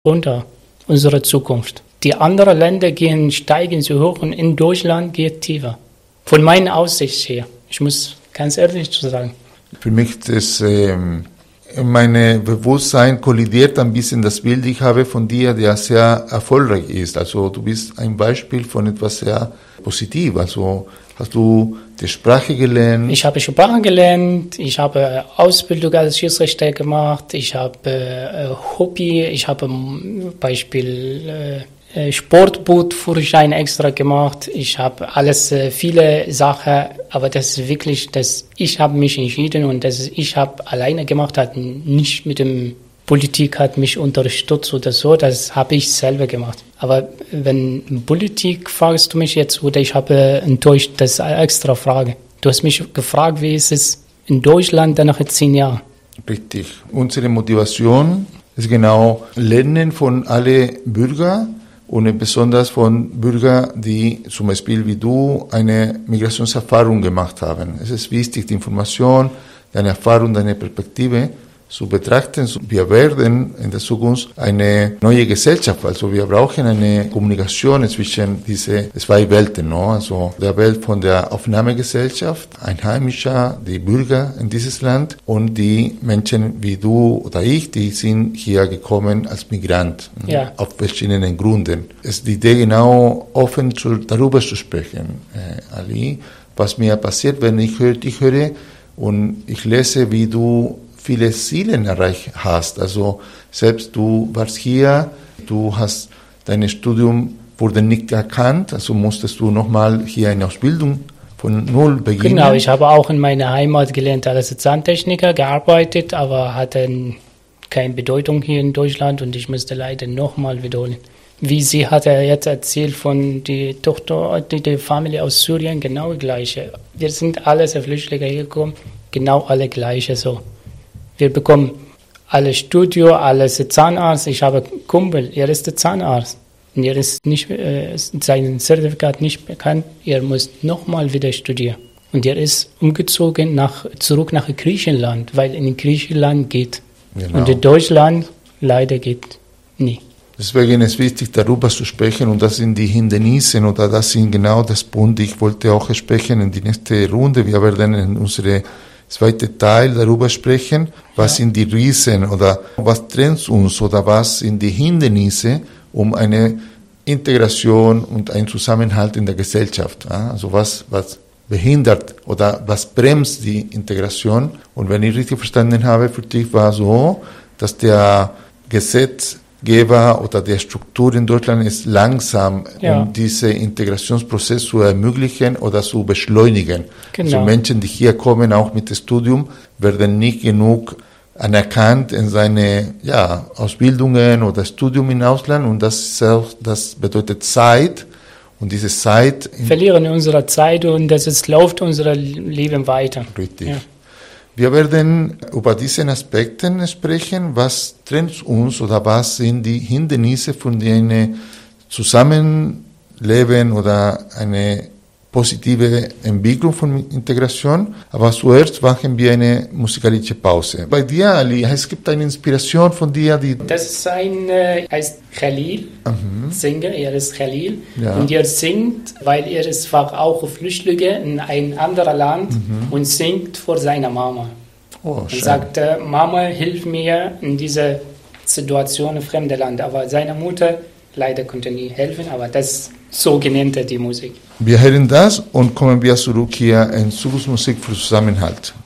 runter, unsere Zukunft. Die anderen Länder steigen so hoch und in Deutschland geht tiefer. Von meiner Aussicht her. Ich muss ganz ehrlich sagen. Für mich ist mein Bewusstsein kollidiert ein bisschen das Bild, ich habe von dir, der sehr erfolgreich ist. Also du bist ein Beispiel von etwas sehr positiv. Also hast du die Sprache gelernt? Ich habe Sprache gelernt, ich habe Ausbildung als Schiedsrichter gemacht, ich habe Hobby, ich habe Beispiel Sportbootführerschein extra gemacht. Ich habe alles, viele Sachen, aber das ist wirklich, ich habe mich entschieden und ich habe alleine gemacht, hat nicht mit dem Politik hat mich unterstützt oder so, das habe ich selber gemacht. Aber wenn Politik fragst du mich jetzt, oder ich habe enttäuscht, das ist eine extra Frage. Du hast mich gefragt, wie ist es in Deutschland nach 10 Jahren? Richtig. Unsere Motivation ist genau Lernen von allen Bürgern und besonders von Bürgern, die zum Beispiel wie du eine Migrationserfahrung gemacht haben. Es ist wichtig, die Information, deine Erfahrung, deine Perspektive zu betrachten. Wir werden in der Zukunft eine neue Gesellschaft, also wir brauchen eine Kommunikation zwischen diese 2 Welten, no? Also der Welt von der Aufnahmegesellschaft, Einheimischer, die Bürger in dieses Land und die Menschen wie du oder ich, die sind hier gekommen als Migrant, ja, auf verschiedenen Gründen. Es ist die Idee, genau offen darüber zu sprechen, Ali, was mir passiert, wenn ich höre und ich lese, wie du viele Ziele erreicht hast. Also selbst du warst hier, du hast dein Studium wurde nicht erkannt, also musstest du nochmal hier eine Ausbildung von null beginnen. Genau, ich habe auch in meiner Heimat gelernt als Zahntechniker gearbeitet, aber hatte keine Bedeutung hier in Deutschland und ich musste leider nochmal wiederholen. Wie sie hat er jetzt erzählt von der Tochter, die Familie aus Syrien, genau gleiche. Wir sind alle Flüchtlinge hier gekommen, genau alle gleiche so. Wir bekommen alle Studio, alles Zahnarzt. Ich habe einen Kumpel, er ist der Zahnarzt. Und er ist nicht, sein Zertifikat nicht bekannt. Er muss nochmal wieder studieren. Und er ist umgezogen zurück nach Griechenland, weil in Griechenland geht. Genau. Und in Deutschland leider geht nie. Deswegen ist es wichtig, darüber zu sprechen. Und das sind die Hindernisse oder das sind genau das Punkt. Ich wollte auch sprechen in die nächste Runde. Wir werden in unsere zweite Teil darüber sprechen, was sind die Riesen oder was trennt uns oder was sind die Hindernisse, um eine Integration und einen Zusammenhalt in der Gesellschaft. Also was behindert oder was bremst die Integration. Und wenn ich richtig verstanden habe, für dich war so, dass der Gesetzgeber oder der Struktur in Deutschland ist langsam, um diesen Integrationsprozess zu ermöglichen oder zu beschleunigen. Genau. Also Menschen, die hier kommen, auch mit dem Studium, werden nicht genug anerkannt in seine Ausbildungen oder Studium im Ausland und das bedeutet Zeit und diese Zeit verlieren unsere Zeit und läuft unser Leben weiter. Richtig. Ja. Wir werden über diese Aspekte sprechen, was trennt uns oder was sind die Hindernisse von einem Zusammenleben oder eine positive Entwicklung von Integration. Aber zuerst machen wir eine musikalische Pause. Bei dir, Ali, es gibt eine Inspiration von dir, die... Das ist heißt Khalil, Sänger, er ist Khalil. Ja. Und er singt, weil er ist auch Flüchtlinge in ein anderes Land und singt vor seiner Mama. Und sagt, Mama, hilf mir in dieser Situation im fremden Land. Aber seine Mutter leider konnte nie helfen, aber das so genannt die Musik. Wir hören das und kommen wir zurück hier in Zukunftsmusik für Zusammenhalt.